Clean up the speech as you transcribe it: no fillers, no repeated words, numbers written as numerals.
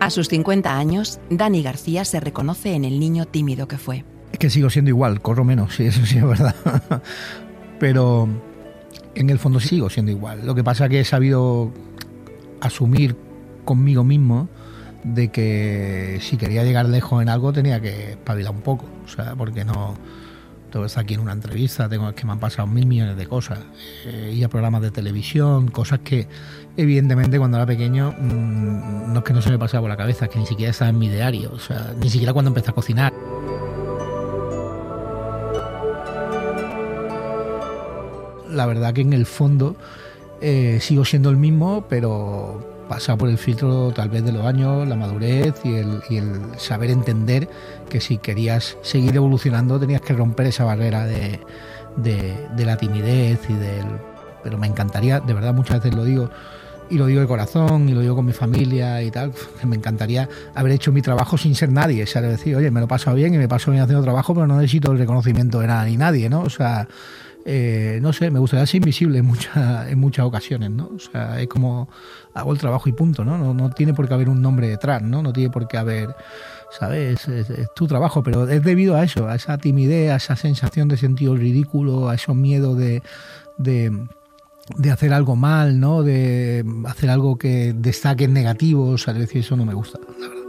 A sus 50 años, Dani García se reconoce en el niño tímido que fue. Es que sigo siendo igual, corro menos, sí, eso sí es verdad. Pero en el fondo sigo siendo igual. Lo que pasa es que he sabido asumir conmigo mismo de que si quería llegar lejos en algo tenía que espabilar un poco. O sea, porque no... Todo está aquí en una entrevista, tengo que me han pasado 1000 millones de cosas. Ir a programas de televisión, cosas que evidentemente cuando era pequeño no es que no se me pasaba por la cabeza, es que ni siquiera estaba en mi diario, o sea, ni siquiera cuando empecé a cocinar. La verdad que en el fondo sigo siendo el mismo, pero pasado por el filtro tal vez de los años, la madurez y el saber entender que si querías seguir evolucionando tenías que romper esa barrera de la timidez y del... Pero me encantaría, de verdad muchas veces lo digo, y lo digo de corazón, y lo digo con mi familia y tal, que me encantaría haber hecho mi trabajo sin ser nadie, o sea, decir, oye, me lo he pasado bien y me paso bien haciendo trabajo, pero no necesito el reconocimiento de nada ni nadie, ¿no? O sea... no sé, me gustaría ser invisible en muchas ocasiones, ¿no? O sea, es como hago el trabajo y punto, ¿no? No tiene por qué haber un nombre detrás, ¿no? No tiene por qué haber, ¿sabes? Es tu trabajo, pero es debido a eso, a esa timidez, a esa sensación de sentido ridículo, a esos miedos de hacer algo mal, ¿no? De hacer algo que destaque en negativo, o sea, es decir, eso no me gusta, la verdad.